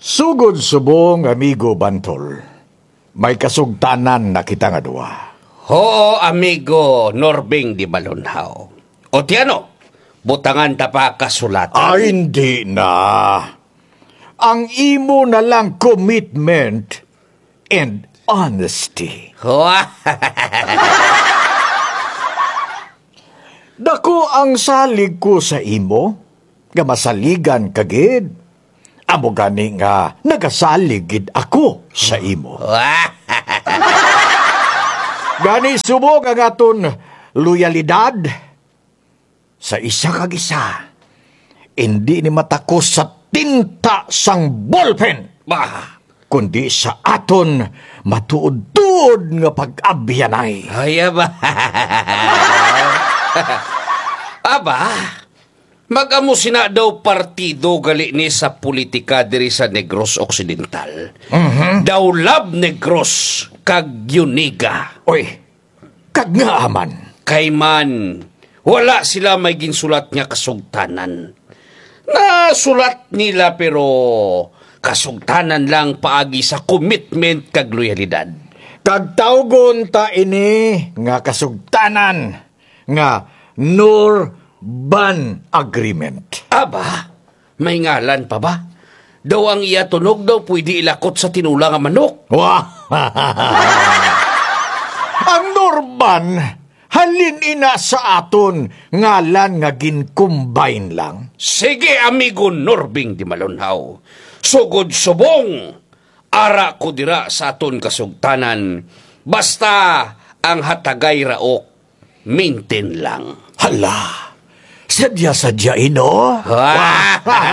Sugod subong, amigo Bantol. May kasugtanan na kita nga duwa. Oo, amigo Norbing di Balonhaw. O tiano, butangan ta pa kasulatan. Hindi na. Ang imo na lang commitment and honesty. Dako ang salig ko sa imo, nga masaligan kagid. Amo gani nga nagasaligid ako sa imo. Gani subog ang aton loyalidad sa isa kag isa. Hindi ni matakos sa tinta sang ballpen. Kundi sa aton matuod-tuod nga pag-abyanay. Ay, aba. Aba, mag-amo sina daw partido gali ni sa politika diri sa Negros Occidental. Daw love Negros kag Uniga. Oy, kag nga aman. Kay man, wala sila may ginsulat nga kasugtanan. Nasulat nila pero kasugtanan lang paagi sa commitment kag loyalidad. Kag tawgon ta ini nga kasugtanan nga Nurban Agreement. Aba, may ngalan pa ba? Daw ang iya tunog daw pwede ilakot sa tinula nga manok. Wah! Ang Nurban, halin ina sa aton ngalan nga gin-combine lang. Sige, amigo Norbing di Malonhaw. Sugod subong, ara ko dira sa aton kasugtanan. Basta ang hatagay raok, maintain lang. Hala, sadya-sadya ino.